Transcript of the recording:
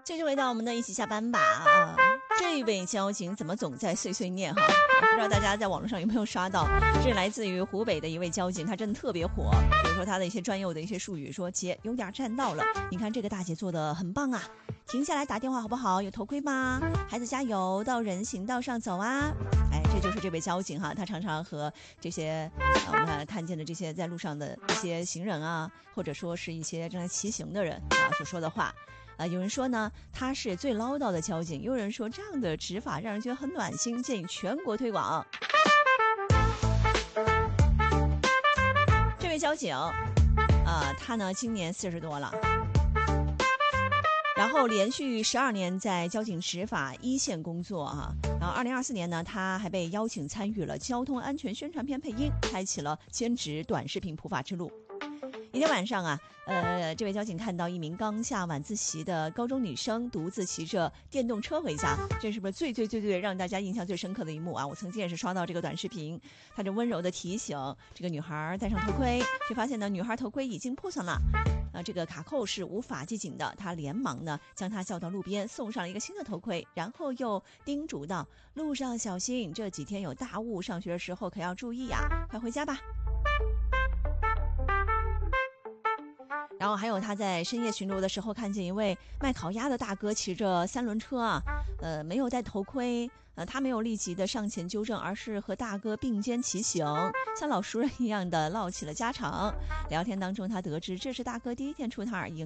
继续回到我们的一起下班吧这位交警怎么总在碎碎念哈？不知道大家在网络上有没有刷到？这是来自于湖北的一位交警，他真的特别火。比如说他的一些专用的一些术语，说姐有点站到了，你看这个大姐做的很棒啊，停下来打电话好不好？有头盔吗？孩子加油，到人行道上走啊！哎，这就是这位交警哈，他常常和这些我们看见的这些在路上的一些行人啊，或者说是一些正在骑行的人所说的话。有人说呢，他是最唠叨的交警；有人说这样的执法让人觉得很暖心，建议全国推广。这位交警，他呢今年40多了，然后连续12年在交警执法一线工作然后2024年呢，他还被邀请参与了交通安全宣传片配音，开启了兼职短视频普法之路。一天晚上这位交警看到一名刚下晚自习的高中女生独自骑着电动车回家，这是不是最让大家印象最深刻的一幕啊？我曾经也是刷到这个短视频，他就温柔地提醒这个女孩戴上头盔，却发现呢女孩头盔已经破损了，这个卡扣是无法系紧的，他连忙呢将她叫到路边，送上了一个新的头盔，然后又叮嘱道：路上小心，这几天有大雾，上学的时候可要注意呀，快回家吧。然后还有他在深夜巡逻的时候，看见一位卖烤鸭的大哥骑着3轮车没有戴头盔，他没有立即的上前纠正，而是和大哥并肩骑行，像老熟人一样的唠起了家常。聊天当中，他得知这是大哥第一天出摊，